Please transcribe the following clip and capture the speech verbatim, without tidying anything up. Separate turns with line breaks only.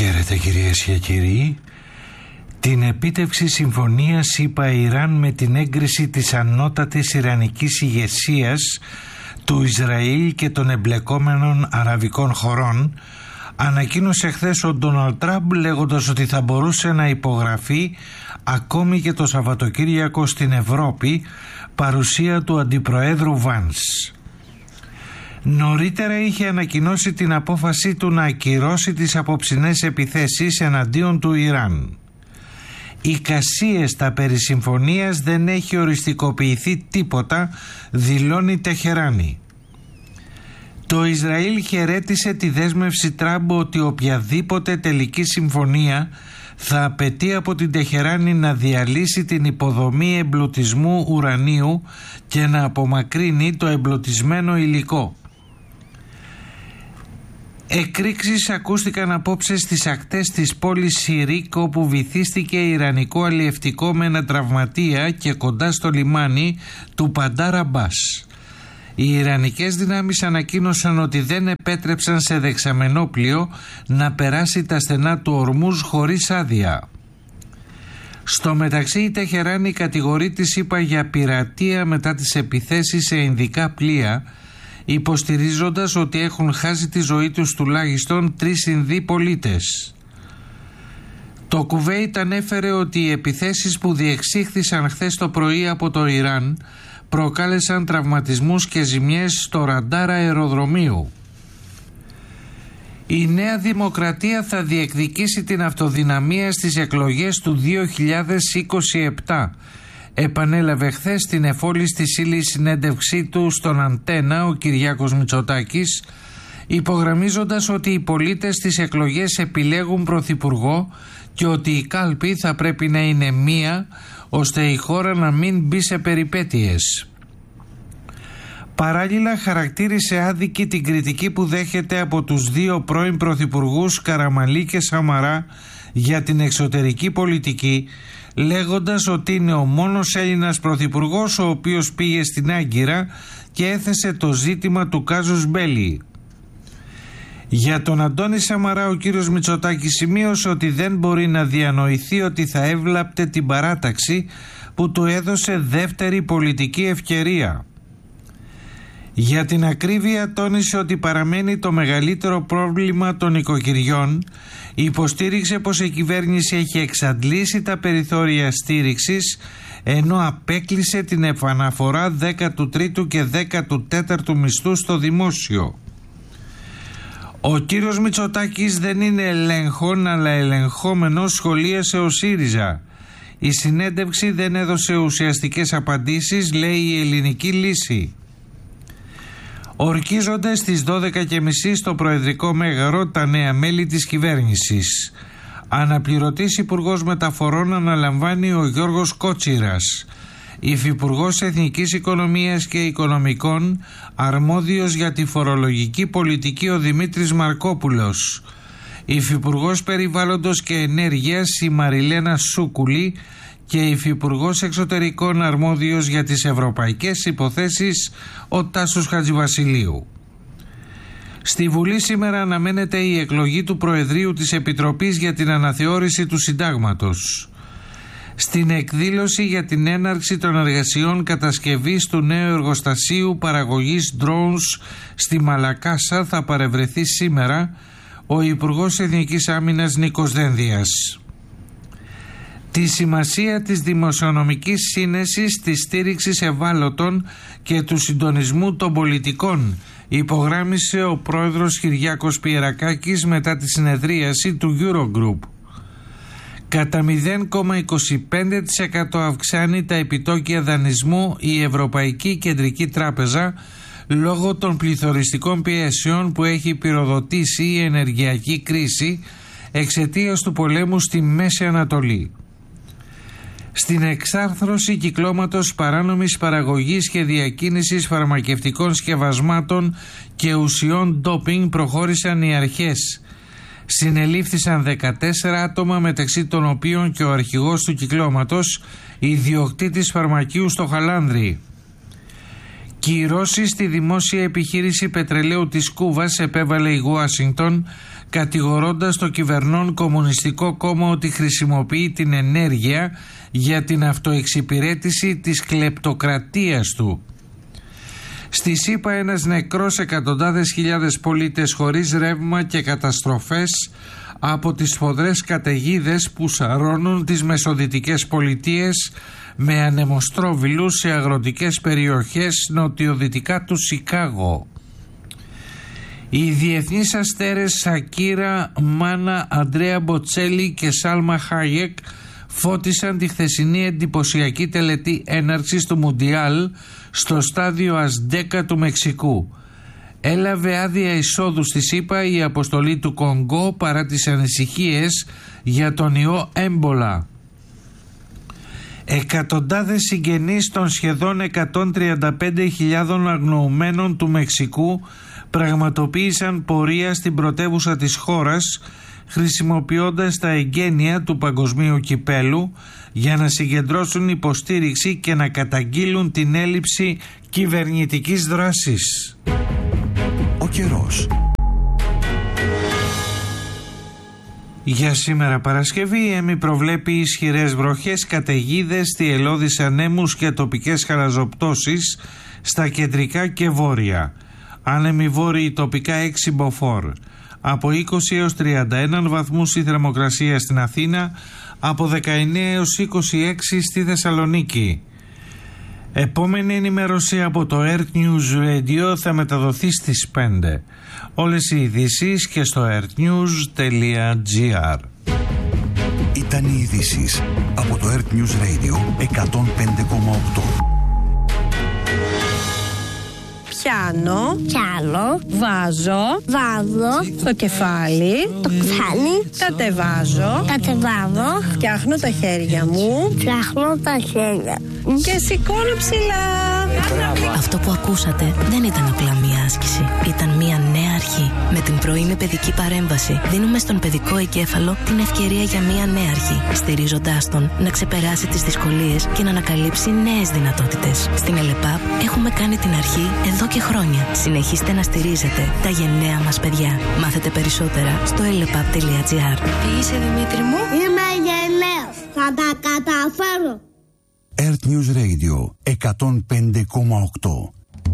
Χαίρετε κυρίες και κύριοι. Την επίτευξη συμφωνίας ΗΠΑ-Ιράν με την έγκριση της ανώτατης ιρανικής ηγεσίας του Ισραήλ και των εμπλεκόμενων αραβικών χωρών ανακοίνωσε χθες ο Ντόναλντ Τραμπ, λέγοντας ότι θα μπορούσε να υπογραφεί ακόμη και το Σαββατοκύριακο στην Ευρώπη, παρουσία του Αντιπροέδρου Βάνς. Νωρίτερα είχε ανακοινώσει την απόφαση του να ακυρώσει τις απόψινές επιθέσεις εναντίον του Ιράν. Οι κασίες τα περί συμφωνίας δεν έχει οριστικοποιηθεί τίποτα, δηλώνει Τεχεράνη. Το Ισραήλ χαιρέτησε τη δέσμευση Τραμπ ότι οποιαδήποτε τελική συμφωνία θα απαιτεί από την Τεχεράνη να διαλύσει την υποδομή εμπλουτισμού ουρανίου και να απομακρύνει το εμπλουτισμένο υλικό. Εκρήξεις ακούστηκαν απόψε στις ακτές της πόλης Σιρίκ, όπου βυθίστηκε ιρανικό αλλιευτικό με ένα τραυματία και κοντά στο λιμάνι του Μπαντάρ Αμπάς. Οι ιρανικές δυνάμεις ανακοίνωσαν ότι δεν επέτρεψαν σε δεξαμενόπλιο να περάσει τα στενά του Ορμούζ χωρίς άδεια. Στο μεταξύ, η Τεχεράνη κατηγορεί τη ΗΠΑ για πειρατεία μετά τις επιθέσεις σε ινδικά πλοία, υποστηρίζοντας ότι έχουν χάσει τη ζωή τους τουλάχιστον τρεις Ινδοί πολίτες. Το Κουβέιτ ανέφερε ότι οι επιθέσεις που διεξήχθησαν χθες το πρωί από το Ιράν προκάλεσαν τραυματισμούς και ζημιές στο ραντάρ αεροδρομίου. Η Νέα Δημοκρατία θα διεκδικήσει την αυτοδυναμία στις εκλογές του δύο χιλιάδες είκοσι επτά, επανέλαβε χθες στην εφόλιστη ύλη συνέντευξή του στον Αντένα ο Κυριάκος Μητσοτάκης, υπογραμμίζοντας ότι οι πολίτες στις εκλογές επιλέγουν πρωθυπουργό και ότι η κάλπη θα πρέπει να είναι μία, ώστε η χώρα να μην μπει σε περιπέτειες. Παράλληλα, χαρακτήρισε άδικη την κριτική που δέχεται από τους δύο πρώην πρωθυπουργούς Καραμανλή και Σαμαρά για την εξωτερική πολιτική, λέγοντας ότι είναι ο μόνος Έλληνας πρωθυπουργός ο οποίος πήγε στην Άγκυρα και έθεσε το ζήτημα του κάζους μπέλι. Για τον Αντώνη Σαμαρά ο κύριος Μητσοτάκης σημείωσε ότι δεν μπορεί να διανοηθεί ότι θα έβλαπτε την παράταξη που του έδωσε δεύτερη πολιτική ευκαιρία. Για την ακρίβεια τόνισε ότι παραμένει το μεγαλύτερο πρόβλημα των οικοκυριών, υποστήριξε πως η κυβέρνηση έχει εξαντλήσει τα περιθώρια στήριξης, ενώ απέκλεισε την επαναφορά δέκατου τρίτου και δέκατου τέταρτου μισθού στο δημόσιο. Ο κύριος Μητσοτάκης δεν είναι ελέγχον αλλά ελεγχόμενος, σχολίασε ο ΣΥΡΙΖΑ. Η συνέντευξη δεν έδωσε ουσιαστικές απαντήσεις, λέει η Ελληνική Λύση. Ορκίζονται στις δώδεκα και μισή στο Προεδρικό Μέγαρο τα νέα μέλη της κυβέρνησης. Αναπληρωτής Υπουργός Μεταφορών αναλαμβάνει ο Γιώργος Κότσιρας. Υφυπουργός Εθνικής Οικονομίας και Οικονομικών, αρμόδιος για τη φορολογική πολιτική ο Δημήτρης Μαρκόπουλος. Υφυπουργός Περιβάλλοντος και Ενέργειας η Μαριλένα Σούκουλη και Υφυπουργός Εξωτερικών αρμόδιος για τις ευρωπαϊκές υποθέσεις ο Τάσος Χατζηβασιλείου. Στη Βουλή σήμερα αναμένεται η εκλογή του Προεδρείου της Επιτροπής για την αναθεώρηση του Συντάγματος. Στην εκδήλωση για την έναρξη των εργασιών κατασκευής του νέου εργοστασίου παραγωγής drones στη Μαλακάσα θα παρευρεθεί σήμερα ο Υπουργός Εθνικής Άμυνας Νίκος Δένδιας. Τη σημασία της δημοσιονομικής σύνεσης, της στήριξης ευάλωτων και του συντονισμού των πολιτικών υπογράμμισε ο πρόεδρος Κυριάκος Πιερακάκης μετά τη συνεδρίαση του Eurogroup. Κατά μηδέν κόμμα είκοσι πέντε τοις εκατό αυξάνει τα επιτόκια δανεισμού η Ευρωπαϊκή Κεντρική Τράπεζα λόγω των πληθωριστικών πιέσεων που έχει πυροδοτήσει η ενεργειακή κρίση εξαιτίας του πολέμου στη Μέση Ανατολή. Στην εξάρθρωση κυκλώματος παράνομης παραγωγής και διακίνησης φαρμακευτικών σκευασμάτων και ουσιών ντόπινγκ προχώρησαν οι αρχές. Συνελήφθησαν δεκατέσσερα άτομα, μεταξύ των οποίων και ο αρχηγός του κυκλώματος, ιδιοκτήτης φαρμακείου στο Χαλάνδρι. Κυρώσεις στη δημόσια επιχείρηση πετρελαίου της Κούβας επέβαλε η Ουάσιγκτον, κατηγορώντας το κυβερνών Κομμουνιστικό Κόμμα ότι χρησιμοποιεί την ενέργεια για την αυτοεξυπηρέτηση της κλεπτοκρατίας του. Στη ΣΥΠΑ ένας νεκρός, εκατοντάδες χιλιάδες πολίτες χωρίς ρεύμα και καταστροφές από τις σφοδρές καταιγίδες που σαρώνουν τις μεσοδυτικές πολιτείες με ανεμοστρόβιλους σε αγροτικές περιοχές νοτιοδυτικά του Σικάγο. Οι διεθνείς αστέρες Σακίρα, Μάνα, Αντρέα Μποτσέλη και Σάλμα Χάγεκ φώτισαν τη χθεσινή εντυπωσιακή τελετή έναρξης του Μουντιάλ στο στάδιο Αζντέκα του Μεξικού. Έλαβε άδεια εισόδου στη ΣΥΠΑ η αποστολή του Κονγκό παρά τις ανησυχίες για τον ιό έμπολα. Εκατοντάδες συγγενείς των σχεδόν εκατόν τριάντα πέντε χιλιάδων αγνοουμένων του Μεξικού πραγματοποίησαν πορεία στην πρωτεύουσα της χώρας, χρησιμοποιώντας τα εγγένεια του παγκοσμίου κυπέλου για να συγκεντρώσουν υποστήριξη και να καταγγείλουν την έλλειψη κυβερνητικής δράσης.
Ο καιρός.
Για σήμερα Παρασκευή η ΕΜΗ προβλέπει ισχυρές βροχές, καταιγίδες, θυελλώδεις ανέμους και τοπικές χαλαζοπτώσεις στα κεντρικά και βόρεια. Άνεμοι βόρειοι τοπικά έξι μποφόρ. Από είκοσι έως τριάντα ένα βαθμούς η θερμοκρασία στην Αθήνα, από δεκαεννέα έως είκοσι έξι στη Θεσσαλονίκη. Επόμενη ενημέρωση από το Earth News Radio θα μεταδοθεί στις πέντε. Όλες οι ειδήσεις και στο earthnews τελεία gr.
Ήταν οι ειδήσεις από το Earth News Radio εκατόν πέντε κόμμα οκτώ.
Πιάνω, πιάνω, βάζω, βάζω, το κεφάλι, το κεφάλι, κατεβάζω, κατεβάζω, φτιάχνω τα χέρια μου, φτιάχνω τα χέρια και σηκώνω ψηλά.
Αυτό που ακούσατε δεν ήταν απλά μία άσκηση. Ήταν μία νέα αρχή. Με την πρωινή παιδική παρέμβαση δίνουμε στον παιδικό εγκέφαλο την ευκαιρία για μία νέα αρχή, στηρίζοντάς τον να ξεπεράσει τις δυσκολίες και να ανακαλύψει νέες δυνατότητες. Στην ΕΛΕΠΑΠ έχουμε κάνει την αρχή εδώ και χρόνια. Συνεχίστε να στηρίζετε τα γενναία μας παιδιά. Μάθετε περισσότερα στο ελεπαπ τελεία gr.
Τι είσαι, Δημήτρη μου?
Είμαι γενναίος. Θα τα καταφέρω.
Earth News Radio εκατόν πέντε κόμμα οκτώ.